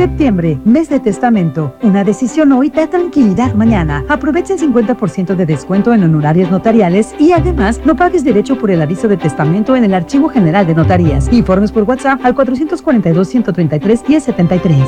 Septiembre, mes de testamento. Una decisión hoy da tranquilidad mañana. Aprovecha el 50% de descuento en honorarios notariales y además no pagues derecho por el aviso de testamento en el Archivo General de Notarías. Informes por WhatsApp al 442-133-1073.